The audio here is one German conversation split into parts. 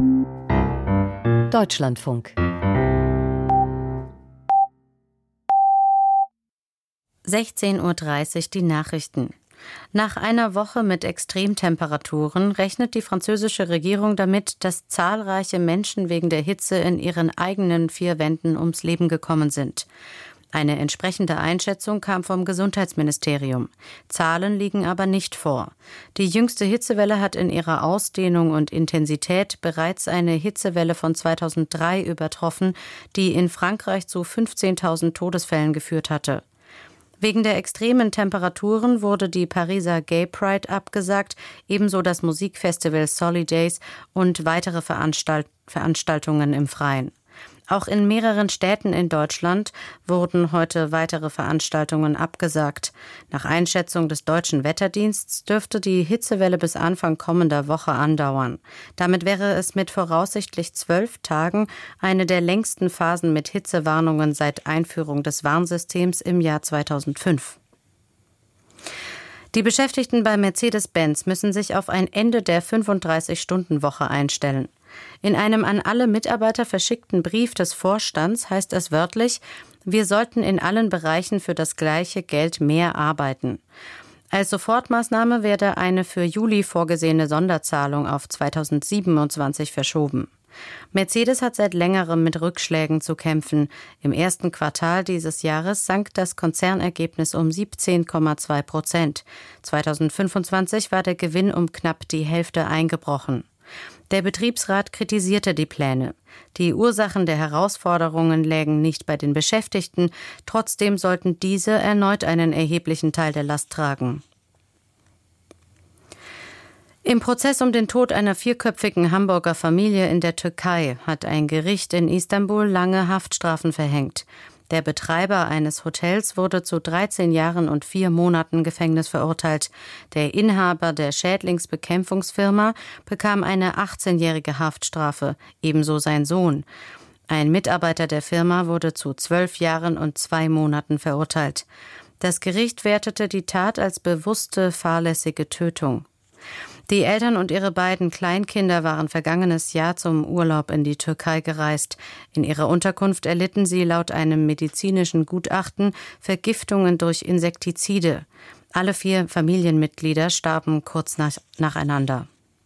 Deutschlandfunk 16:30 Uhr die Nachrichten. Nach einer Woche mit Extremtemperaturen rechnet die französische Regierung damit, dass zahlreiche Menschen wegen der Hitze in ihren eigenen vier Wänden ums Leben gekommen sind. Eine entsprechende Einschätzung kam vom Gesundheitsministerium. Zahlen liegen aber nicht vor. Die jüngste Hitzewelle hat in ihrer Ausdehnung und Intensität bereits eine Hitzewelle von 2003 übertroffen, die in Frankreich zu 15.000 Todesfällen geführt hatte. Wegen der extremen Temperaturen wurde die Pariser Gay Pride abgesagt, ebenso das Musikfestival Solidays und weitere Veranstaltungen im Freien. Auch in mehreren Städten in Deutschland wurden heute weitere Veranstaltungen abgesagt. Nach Einschätzung des Deutschen Wetterdienstes dürfte die Hitzewelle bis Anfang kommender Woche andauern. Damit wäre es mit voraussichtlich 12 Tagen eine der längsten Phasen mit Hitzewarnungen seit Einführung des Warnsystems im Jahr 2005. Die Beschäftigten bei Mercedes-Benz müssen sich auf ein Ende der 35-Stunden-Woche einstellen. In einem an alle Mitarbeiter verschickten Brief des Vorstands heißt es wörtlich: Wir sollten in allen Bereichen für das gleiche Geld mehr arbeiten. Als Sofortmaßnahme werde eine für Juli vorgesehene Sonderzahlung auf 2027 verschoben. Mercedes hat seit längerem mit Rückschlägen zu kämpfen. Im ersten Quartal dieses Jahres sank das Konzernergebnis um 17,2%. 2025 war der Gewinn um knapp die Hälfte eingebrochen. Der Betriebsrat kritisierte die Pläne. Die Ursachen der Herausforderungen lägen nicht bei den Beschäftigten, trotzdem sollten diese erneut einen erheblichen Teil der Last tragen. Im Prozess um den Tod einer vierköpfigen Hamburger Familie in der Türkei hat ein Gericht in Istanbul lange Haftstrafen verhängt. Der Betreiber eines Hotels wurde zu 13 Jahren und 4 Monaten Gefängnis verurteilt. Der Inhaber der Schädlingsbekämpfungsfirma bekam eine 18-jährige Haftstrafe, ebenso sein Sohn. Ein Mitarbeiter der Firma wurde zu 12 Jahren und 2 Monaten verurteilt. Das Gericht wertete die Tat als bewusste, fahrlässige Tötung. Die Eltern und ihre beiden Kleinkinder waren vergangenes Jahr zum Urlaub in die Türkei gereist. In ihrer Unterkunft erlitten sie laut einem medizinischen Gutachten Vergiftungen durch Insektizide. Alle 4 Familienmitglieder starben kurz nacheinander.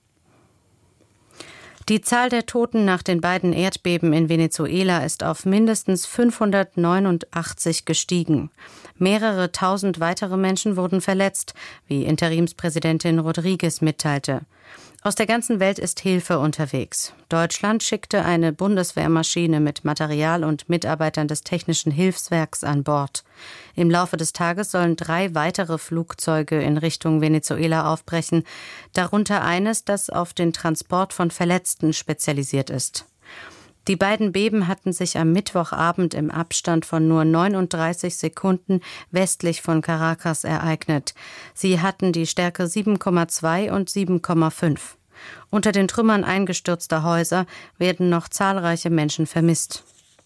Die Zahl der Toten nach den beiden Erdbeben in Venezuela ist auf mindestens 589 gestiegen. Mehrere tausend weitere Menschen wurden verletzt, wie Interimspräsidentin Rodriguez mitteilte. Aus der ganzen Welt ist Hilfe unterwegs. Deutschland schickte eine Bundeswehrmaschine mit Material und Mitarbeitern des Technischen Hilfswerks an Bord. Im Laufe des Tages sollen 3 weitere Flugzeuge in Richtung Venezuela aufbrechen, darunter eines, das auf den Transport von Verletzten spezialisiert ist. Die beiden Beben hatten sich am Mittwochabend im Abstand von nur 39 Sekunden westlich von Caracas ereignet. Sie hatten die Stärke 7,2 und 7,5. Unter den Trümmern eingestürzter Häuser werden noch zahlreiche Menschen vermisst.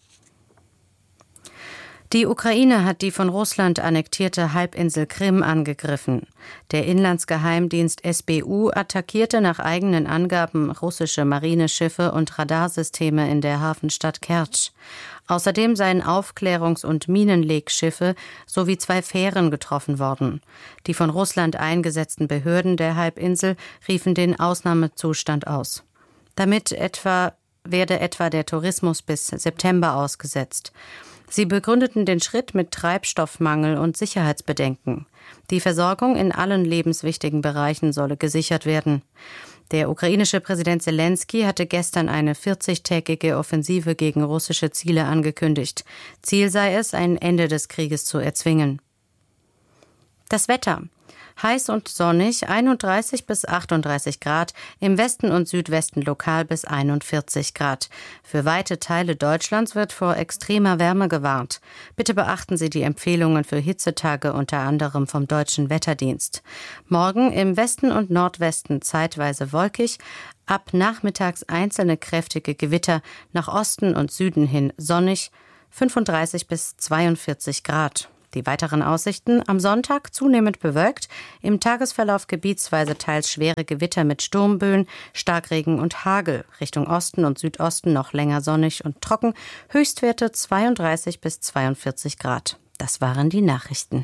Die Ukraine hat die von Russland annektierte Halbinsel Krim angegriffen. Der Inlandsgeheimdienst SBU attackierte nach eigenen Angaben russische Marineschiffe und Radarsysteme in der Hafenstadt Kertsch. Außerdem seien Aufklärungs- und Minenlegschiffe sowie 2 Fähren getroffen worden. Die von Russland eingesetzten Behörden der Halbinsel riefen den Ausnahmezustand aus. Damit werde etwa der Tourismus bis September ausgesetzt. Sie begründeten den Schritt mit Treibstoffmangel und Sicherheitsbedenken. Die Versorgung in allen lebenswichtigen Bereichen solle gesichert werden. Der ukrainische Präsident Selenskyj hatte gestern eine 40-tägige Offensive gegen russische Ziele angekündigt. Ziel sei es, ein Ende des Krieges zu erzwingen. Das Wetter. Heiß und sonnig, 31 bis 38 Grad, im Westen und Südwesten lokal bis 41 Grad. Für weite Teile Deutschlands wird vor extremer Wärme gewarnt. Bitte beachten Sie die Empfehlungen für Hitzetage unter anderem vom Deutschen Wetterdienst. Morgen im Westen und Nordwesten zeitweise wolkig, ab nachmittags einzelne kräftige Gewitter, nach Osten und Süden hin sonnig, 35 bis 42 Grad. Die weiteren Aussichten: am Sonntag zunehmend bewölkt, im Tagesverlauf gebietsweise teils schwere Gewitter mit Sturmböen, Starkregen und Hagel. Richtung Osten und Südosten noch länger sonnig und trocken, Höchstwerte 32 bis 42 Grad. Das waren die Nachrichten.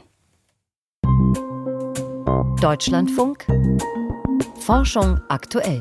Deutschlandfunk Forschung aktuell.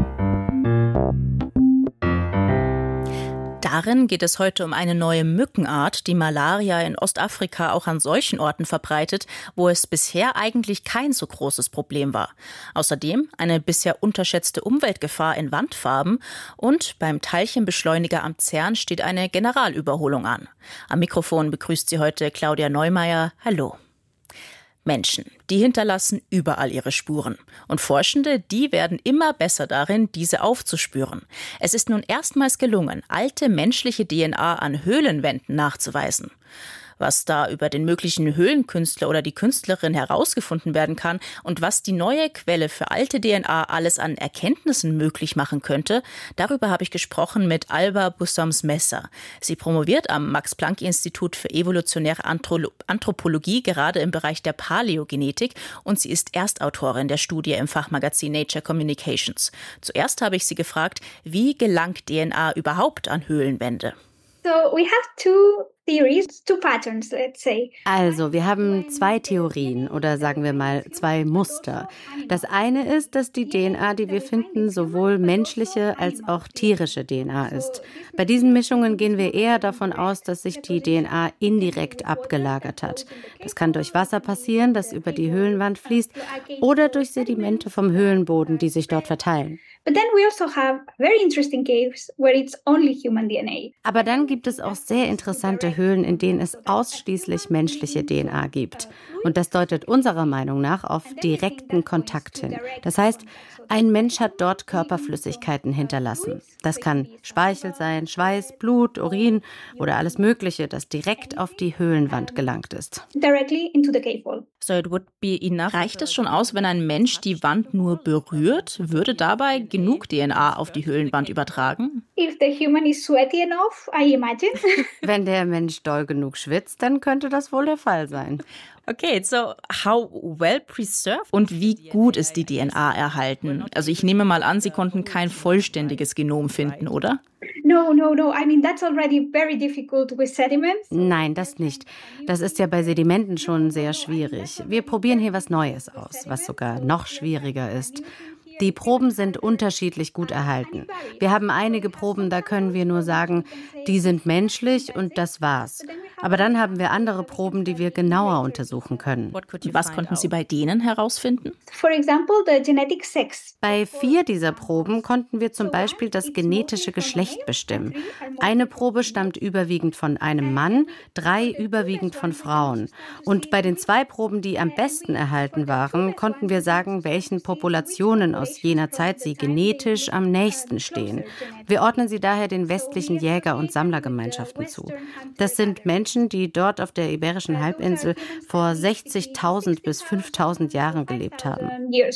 Darin geht es heute um eine neue Mückenart, die Malaria in Ostafrika auch an solchen Orten verbreitet, wo es bisher eigentlich kein so großes Problem war. Außerdem eine bisher unterschätzte Umweltgefahr in Wandfarben und beim Teilchenbeschleuniger am CERN steht eine Generalüberholung an. Am Mikrofon begrüßt sie heute Claudia Neumeier. Hallo. Menschen, die hinterlassen überall ihre Spuren. Und Forschende, die werden immer besser darin, diese aufzuspüren. Es ist nun erstmals gelungen, alte menschliche DNA an Höhlenwänden nachzuweisen. Was da über den möglichen Höhlenkünstler oder die Künstlerin herausgefunden werden kann und was die neue Quelle für alte DNA alles an Erkenntnissen möglich machen könnte, darüber habe ich gesprochen mit Alba Bussams-Messer. Sie promoviert am Max-Planck-Institut für evolutionäre Anthropologie, gerade im Bereich der Paläogenetik, und sie ist Erstautorin der Studie im Fachmagazin Nature Communications. Zuerst habe ich sie gefragt, wie gelangt DNA überhaupt an Höhlenwände? So we have two theories, two patterns, let's say. Also, wir haben zwei Theorien oder sagen wir mal zwei Muster. Das eine ist, dass die DNA, die wir finden, sowohl menschliche als auch tierische DNA ist. Bei diesen Mischungen gehen wir eher davon aus, dass sich die DNA indirekt abgelagert hat. Das kann durch Wasser passieren, das über die Höhlenwand fließt, oder durch Sedimente vom Höhlenboden, die sich dort verteilen. But then we also have very interesting caves where it's only human DNA. Aber dann gibt es auch sehr interessante Höhlen, in denen es ausschließlich menschliche DNA gibt. Und das deutet unserer Meinung nach auf direkten Kontakt hin. Das heißt, ein Mensch hat dort Körperflüssigkeiten hinterlassen. Das kann Speichel sein, Schweiß, Blut, Urin oder alles Mögliche, das direkt auf die Höhlenwand gelangt ist. Directly into the cave wall. So it would be enough. Reicht es schon aus, wenn ein Mensch die Wand nur berührt? Würde dabei genug DNA auf die Höhlenwand übertragen? If the human is sweaty enough, I imagine. Wenn der Mensch doll genug schwitzt, dann könnte das wohl der Fall sein. Okay, so how well preserved und wie gut ist die DNA erhalten? Also ich nehme mal an, Sie konnten kein vollständiges Genom finden, oder? No. I mean, that's already very difficult with sediments. Nein, das nicht. Das ist ja bei Sedimenten schon sehr schwierig. Wir probieren hier was Neues aus, was sogar noch schwieriger ist. Die Proben sind unterschiedlich gut erhalten. Wir haben einige Proben, da können wir nur sagen, die sind menschlich und das war's. Aber dann haben wir andere Proben, die wir genauer untersuchen können. Was konnten Sie bei denen herausfinden? For example, the genetic sex. Bei 4 dieser Proben konnten wir zum Beispiel das genetische Geschlecht bestimmen. Eine Probe stammt überwiegend von einem Mann, 3 überwiegend von Frauen. Und bei den 2 Proben, die am besten erhalten waren, konnten wir sagen, welchen Populationen aus jener Zeit sie genetisch am nächsten stehen. Wir ordnen sie daher den westlichen Jäger- und Sammlergemeinschaften zu. Das sind Menschen, die dort auf der Iberischen Halbinsel vor 60.000 bis 5.000 Jahren gelebt haben.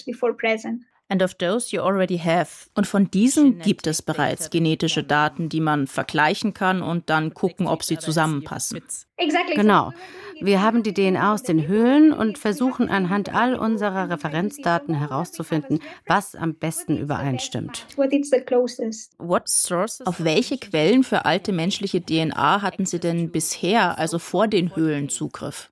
And of those you already have. Und von diesen gibt es bereits genetische Daten, die man vergleichen kann und dann gucken, ob sie zusammenpassen. Genau. Wir haben die DNA aus den Höhlen und versuchen anhand all unserer Referenzdaten herauszufinden, was am besten übereinstimmt. Auf welche Quellen für alte menschliche DNA hatten Sie denn bisher, also vor den Höhlen, Zugriff?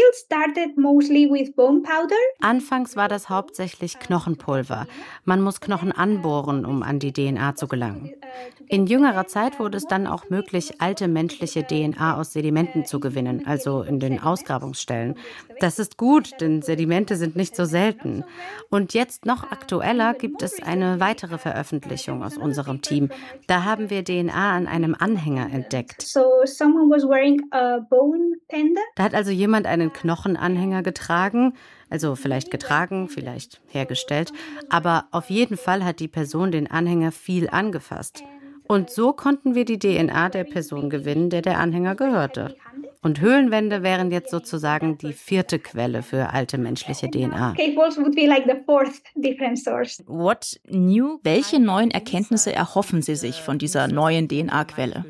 Anfangs war das hauptsächlich Knochenpulver. Man muss Knochen anbohren, um an die DNA zu gelangen. In jüngerer Zeit wurde es dann auch möglich, alte menschliche DNA aus Sedimenten zu gewinnen, also in den Ausgrabungsstellen. Das ist gut, denn Sedimente sind nicht so selten. Und jetzt noch aktueller gibt es eine weitere Veröffentlichung aus unserem Team. Da haben wir DNA an einem Anhänger entdeckt. Da hat also jemand einen Knochenanhänger getragen, also vielleicht getragen, vielleicht hergestellt, aber auf jeden Fall hat die Person den Anhänger viel angefasst. Und so konnten wir die DNA der Person gewinnen, der Anhänger gehörte. Und Höhlenwände wären jetzt sozusagen die 4. Quelle für alte menschliche DNA. Welche neuen Erkenntnisse erhoffen Sie sich von dieser neuen DNA-Quelle?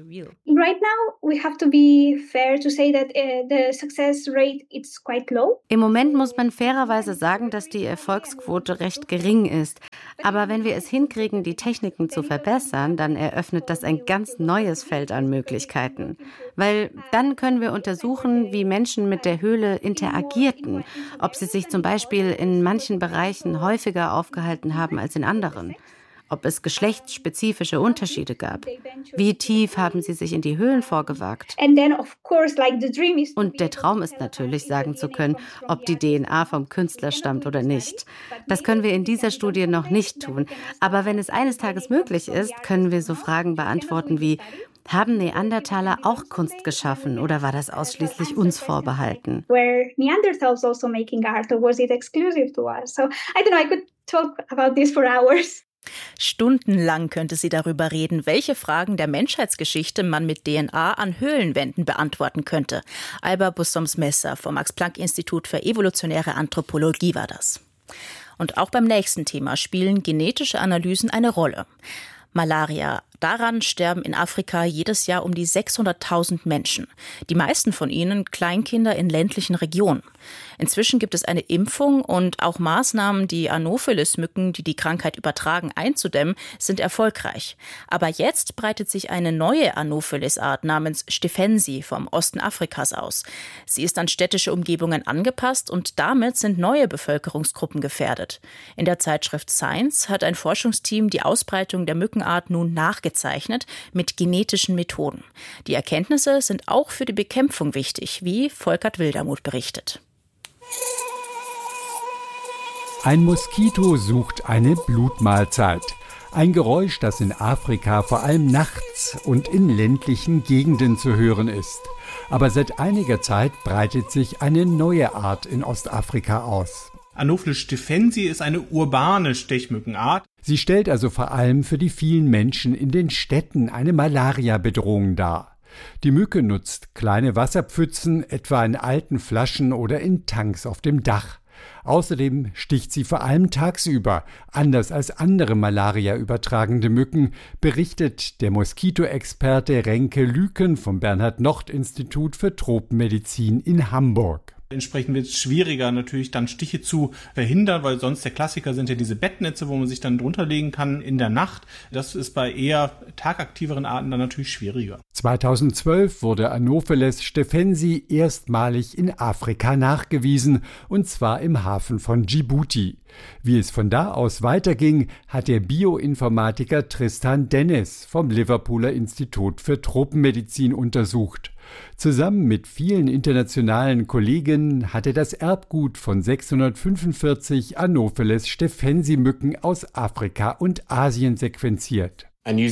Im Moment muss man fairerweise sagen, dass die Erfolgsquote recht gering ist. Aber wenn wir es hinkriegen, die Techniken zu verbessern, dann eröffnet das ein ganz neues Feld an Möglichkeiten. Weil dann können wir untersuchen, wie Menschen mit der Höhle interagierten, ob sie sich zum Beispiel in manchen Bereichen häufiger aufgehalten haben als in anderen, ob es geschlechtsspezifische Unterschiede gab, wie tief haben sie sich in die Höhlen vorgewagt. Und der Traum ist natürlich, sagen zu können, ob die DNA vom Künstler stammt oder nicht. Das können wir in dieser Studie noch nicht tun. Aber wenn es eines Tages möglich ist, können wir so Fragen beantworten wie: Haben Neandertaler auch Kunst geschaffen oder war das ausschließlich uns vorbehalten? Stundenlang könnte sie darüber reden, welche Fragen der Menschheitsgeschichte man mit DNA an Höhlenwänden beantworten könnte. Alba Bussoms-Messer vom Max-Planck-Institut für evolutionäre Anthropologie war das. Und auch beim nächsten Thema spielen genetische Analysen eine Rolle. Malaria. Daran sterben in Afrika jedes Jahr um die 600.000 Menschen. Die meisten von ihnen Kleinkinder in ländlichen Regionen. Inzwischen gibt es eine Impfung und auch Maßnahmen, die Anopheles-Mücken, die die Krankheit übertragen, einzudämmen, sind erfolgreich. Aber jetzt breitet sich eine neue Anopheles-Art namens Stephensi vom Osten Afrikas aus. Sie ist an städtische Umgebungen angepasst und damit sind neue Bevölkerungsgruppen gefährdet. In der Zeitschrift Science hat ein Forschungsteam die Ausbreitung der Mückenart nun nachgezeichnet mit genetischen Methoden. Die Erkenntnisse sind auch für die Bekämpfung wichtig, wie Volkert Wildermuth berichtet. Ein Moskito sucht eine Blutmahlzeit. Ein Geräusch, das in Afrika vor allem nachts und in ländlichen Gegenden zu hören ist. Aber seit einiger Zeit breitet sich eine neue Art in Ostafrika aus. Anopheles stephensi ist eine urbane Stechmückenart. Sie stellt also vor allem für die vielen Menschen in den Städten eine Malaria-Bedrohung dar. Die Mücke nutzt kleine Wasserpfützen, etwa in alten Flaschen oder in Tanks auf dem Dach. Außerdem sticht sie vor allem tagsüber, anders als andere Malaria übertragende Mücken, berichtet der Moskitoexperte Renke Lüken vom Bernhard-Nocht-Institut für Tropenmedizin in Hamburg. Entsprechend wird es schwieriger, natürlich dann Stiche zu verhindern, weil sonst der Klassiker sind ja diese Bettnetze, wo man sich dann drunter legen kann in der Nacht. Das ist bei eher tagaktiveren Arten dann natürlich schwieriger. 2012 wurde Anopheles stephensi erstmalig in Afrika nachgewiesen, und zwar im Hafen von Djibouti. Wie es von da aus weiterging, hat der Bioinformatiker Tristan Dennis vom Liverpooler Institut für Tropenmedizin untersucht. Zusammen mit vielen internationalen Kollegen hat er das Erbgut von 645 Anopheles stephensi-Mücken aus Afrika und Asien sequenziert.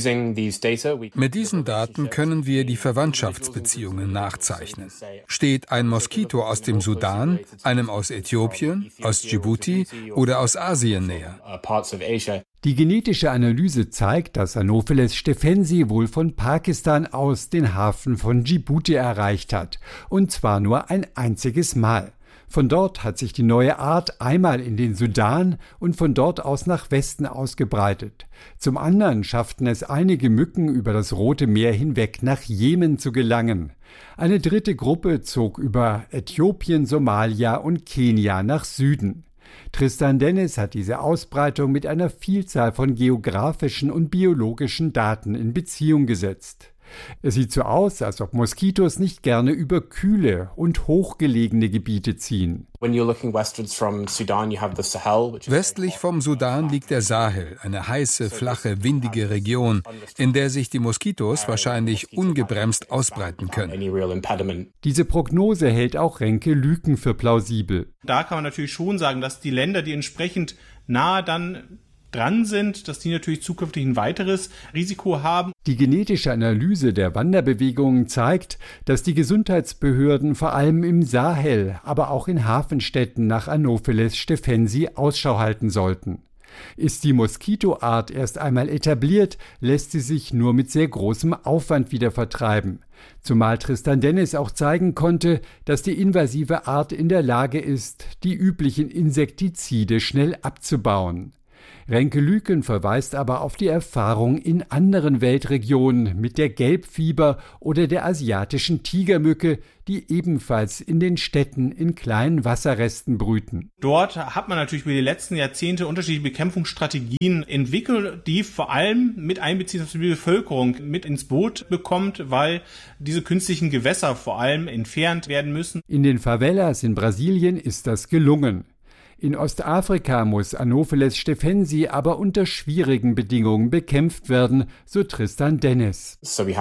Mit diesen Daten können wir die Verwandtschaftsbeziehungen nachzeichnen. Steht ein Moskito aus dem Sudan, einem aus Äthiopien, aus Djibouti oder aus Asien näher? Die genetische Analyse zeigt, dass Anopheles stephensi wohl von Pakistan aus den Hafen von Djibouti erreicht hat, und zwar nur ein einziges Mal. Von dort hat sich die neue Art einmal in den Sudan und von dort aus nach Westen ausgebreitet. Zum anderen schafften es einige Mücken über das Rote Meer hinweg nach Jemen zu gelangen. Eine dritte Gruppe zog über Äthiopien, Somalia und Kenia nach Süden. Tristan Dennis hat diese Ausbreitung mit einer Vielzahl von geografischen und biologischen Daten in Beziehung gesetzt. Es sieht so aus, als ob Moskitos nicht gerne über kühle und hochgelegene Gebiete ziehen. Westlich vom Sudan liegt der Sahel, eine heiße, flache, windige Region, in der sich die Moskitos wahrscheinlich ungebremst ausbreiten können. Diese Prognose hält auch Renke Lüken für plausibel. Da kann man natürlich schon sagen, dass die Länder, die entsprechend nahe dann dran sind, dass die natürlich zukünftig ein weiteres Risiko haben. Die genetische Analyse der Wanderbewegungen zeigt, dass die Gesundheitsbehörden vor allem im Sahel, aber auch in Hafenstädten nach Anopheles stephensi Ausschau halten sollten. Ist die Moskitoart erst einmal etabliert, lässt sie sich nur mit sehr großem Aufwand wieder vertreiben. Zumal Tristan Dennis auch zeigen konnte, dass die invasive Art in der Lage ist, die üblichen Insektizide schnell abzubauen. Renke Lüken verweist aber auf die Erfahrung in anderen Weltregionen mit der Gelbfieber oder der asiatischen Tigermücke, die ebenfalls in den Städten in kleinen Wasserresten brüten. Dort hat man natürlich über die letzten Jahrzehnte unterschiedliche Bekämpfungsstrategien entwickelt, die vor allem mit einbeziehen, dass die Bevölkerung mit ins Boot bekommt, weil diese künstlichen Gewässer vor allem entfernt werden müssen. In den Favelas in Brasilien ist das gelungen. In Ostafrika muss Anopheles stephensi aber unter schwierigen Bedingungen bekämpft werden, so Tristan Dennis.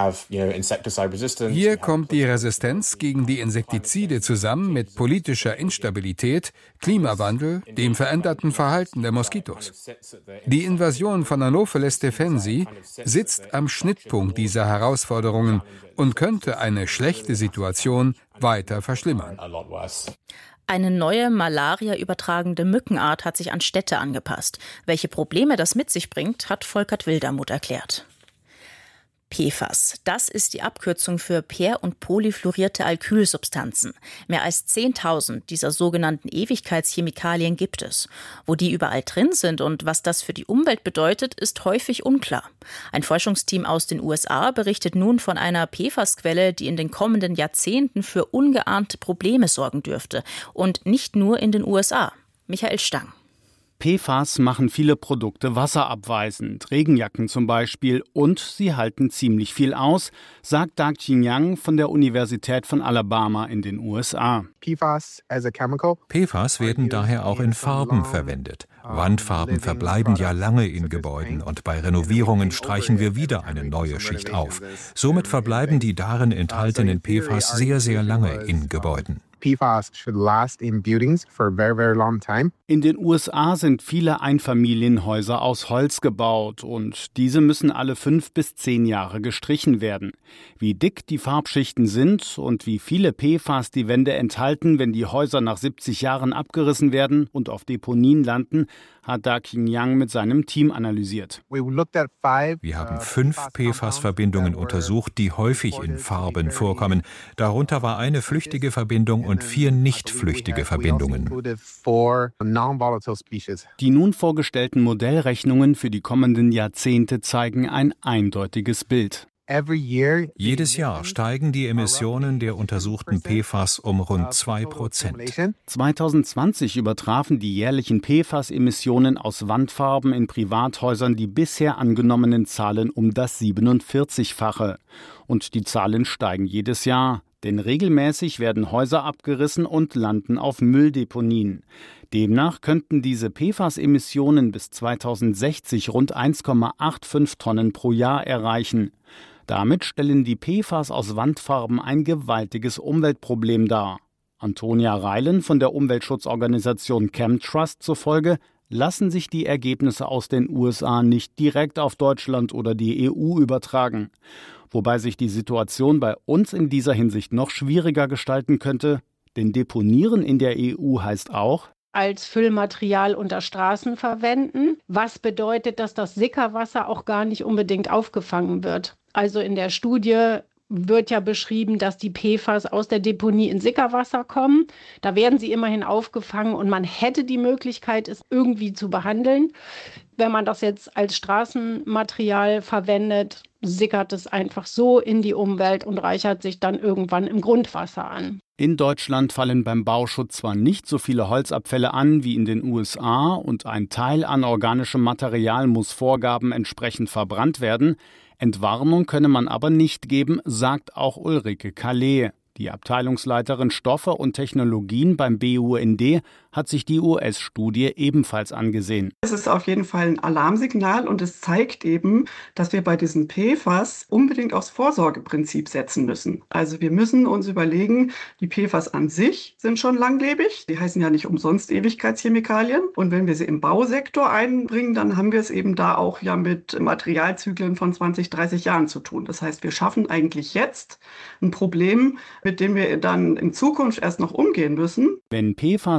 Hier kommt die Resistenz gegen die Insektizide zusammen mit politischer Instabilität, Klimawandel, dem veränderten Verhalten der Moskitos. Die Invasion von Anopheles stephensi sitzt am Schnittpunkt dieser Herausforderungen und könnte eine schlechte Situation weiter verschlimmern. Eine neue Malaria-übertragende Mückenart hat sich an Städte angepasst. Welche Probleme das mit sich bringt, hat Volkert Wildermuth erklärt. PFAS, das ist die Abkürzung für per- und polyfluorierte Alkylsubstanzen. Mehr als 10.000 dieser sogenannten Ewigkeitschemikalien gibt es. Wo die überall drin sind und was das für die Umwelt bedeutet, ist häufig unklar. Ein Forschungsteam aus den USA berichtet nun von einer PFAS-Quelle, die in den kommenden Jahrzehnten für ungeahnte Probleme sorgen dürfte. Und nicht nur in den USA. Michael Stang. PFAS machen viele Produkte wasserabweisend, Regenjacken zum Beispiel, und sie halten ziemlich viel aus, sagt Daqing Yang von der Universität von Alabama in den USA. PFAS werden daher auch in Farben verwendet. Wandfarben verbleiben ja lange in Gebäuden und bei Renovierungen streichen wir wieder eine neue Schicht auf. Somit verbleiben die darin enthaltenen PFAS sehr, sehr lange in Gebäuden. PFAS should last in buildings for a very, very long time. In den USA sind viele Einfamilienhäuser aus Holz gebaut und diese müssen alle 5 bis 10 Jahre gestrichen werden. Wie dick die Farbschichten sind und wie viele PFAS die Wände enthalten, wenn die Häuser nach 70 Jahren abgerissen werden und auf Deponien landen, hat Daqing Yang mit seinem Team analysiert. Wir haben 5 PFAS-Verbindungen untersucht, die häufig in Farben vorkommen. Darunter war eine flüchtige Verbindung und 4 nicht flüchtige Verbindungen. Die nun vorgestellten Modellrechnungen für die kommenden Jahrzehnte zeigen ein eindeutiges Bild. Jedes Jahr steigen die Emissionen der untersuchten PFAS um rund 2%. 2020 übertrafen die jährlichen PFAS-Emissionen aus Wandfarben in Privathäusern die bisher angenommenen Zahlen um das 47-fache. Und die Zahlen steigen jedes Jahr, denn regelmäßig werden Häuser abgerissen und landen auf Mülldeponien. Demnach könnten diese PFAS-Emissionen bis 2060 rund 1,85 Tonnen pro Jahr erreichen. Damit stellen die PFAS aus Wandfarben ein gewaltiges Umweltproblem dar. Antonia Reilen von der Umweltschutzorganisation ChemTrust zufolge lassen sich die Ergebnisse aus den USA nicht direkt auf Deutschland oder die EU übertragen. Wobei sich die Situation bei uns in dieser Hinsicht noch schwieriger gestalten könnte, denn Deponieren in der EU heißt auch, als Füllmaterial unter Straßen verwenden, was bedeutet, dass das Sickerwasser auch gar nicht unbedingt aufgefangen wird. Also in der Studie wird ja beschrieben, dass die PFAS aus der Deponie in Sickerwasser kommen. Da werden sie immerhin aufgefangen und man hätte die Möglichkeit, es irgendwie zu behandeln. Wenn man das jetzt als Straßenmaterial verwendet, sickert es einfach so in die Umwelt und reichert sich dann irgendwann im Grundwasser an. In Deutschland fallen beim Bauschutz zwar nicht so viele Holzabfälle an wie in den USA und ein Teil an organischem Material muss Vorgaben entsprechend verbrannt werden. Entwarnung könne man aber nicht geben, sagt auch Ulrike Calais. Die Abteilungsleiterin Stoffe und Technologien beim BUND hat sich die US-Studie ebenfalls angesehen. Es ist auf jeden Fall ein Alarmsignal und es zeigt eben, dass wir bei diesen PFAS unbedingt aufs Vorsorgeprinzip setzen müssen. Also wir müssen uns überlegen, die PFAS an sich sind schon langlebig. Die heißen ja nicht umsonst Ewigkeitschemikalien. Und wenn wir sie im Bausektor einbringen, dann haben wir es eben da auch ja mit Materialzyklen von 20, 30 Jahren zu tun. Das heißt, wir schaffen eigentlich jetzt ein Problem, mit dem wir dann in Zukunft erst noch umgehen müssen. Wenn PFAS weiter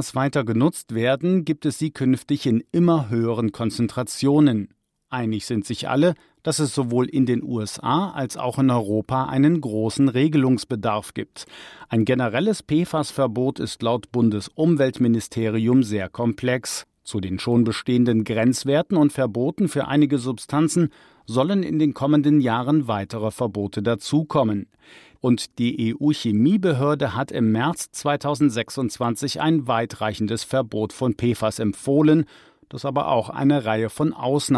weiter genutzt werden, gibt es sie künftig in immer höheren Konzentrationen. Einig sind sich alle, dass es sowohl in den USA als auch in Europa einen großen Regelungsbedarf gibt. Ein generelles PFAS-Verbot ist laut Bundesumweltministerium sehr komplex. Zu den schon bestehenden Grenzwerten und Verboten für einige Substanzen sollen in den kommenden Jahren weitere Verbote dazukommen. Und die EU-Chemiebehörde hat im März 2026 ein weitreichendes Verbot von PFAS empfohlen, das aber auch eine Reihe von Ausnahmen